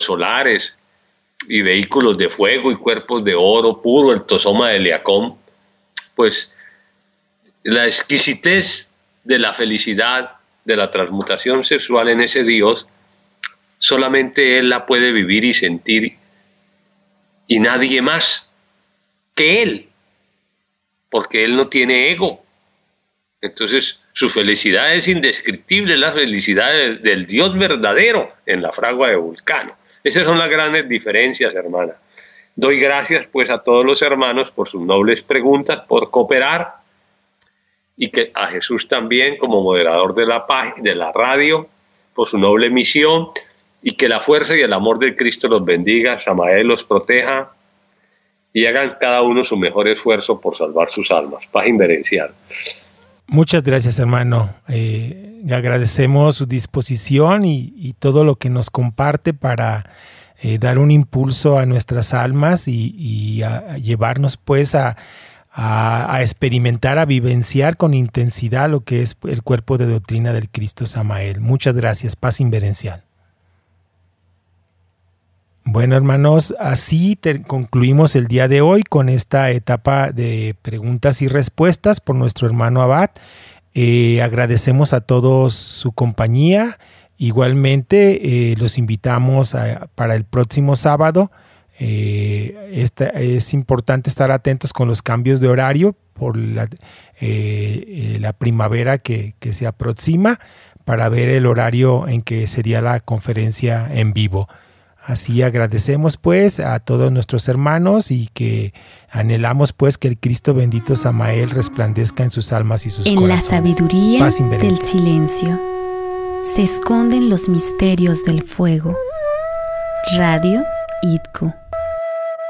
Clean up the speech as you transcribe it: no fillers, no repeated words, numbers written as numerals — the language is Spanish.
solares y vehículos de fuego y cuerpos de oro puro, el tosoma de Eliacom, pues la exquisitez de la felicidad, de la transmutación sexual en ese Dios, solamente Él la puede vivir y sentir, y nadie más que Él, porque Él no tiene ego. Entonces su felicidad es indescriptible, la felicidad del Dios verdadero en la fragua de Vulcano. Esas son las grandes diferencias, hermana. Doy gracias pues a todos los hermanos por sus nobles preguntas, por cooperar, y que a Jesús también como moderador de la radio, por su noble misión, y que la fuerza y el amor de Cristo los bendiga, Samael los proteja, y hagan cada uno su mejor esfuerzo por salvar sus almas. Paz inverencial. Muchas gracias, hermano. Agradecemos su disposición y todo lo que nos comparte para dar un impulso a nuestras almas y a llevarnos pues a experimentar, a vivenciar con intensidad lo que es el cuerpo de doctrina del Cristo Samael. Muchas gracias. Paz inverencial. Bueno, hermanos, así concluimos el día de hoy con esta etapa de preguntas y respuestas por nuestro hermano Abad. Agradecemos a todos su compañía. Igualmente, los invitamos para el próximo sábado. Es importante estar atentos con los cambios de horario por la primavera que se aproxima, para ver el horario en que sería la conferencia en vivo. Así agradecemos pues a todos nuestros hermanos y que anhelamos pues que el Cristo bendito Samael resplandezca en sus almas y sus corazones. En la sabiduría del silencio se esconden los misterios del fuego. Radio IDCO.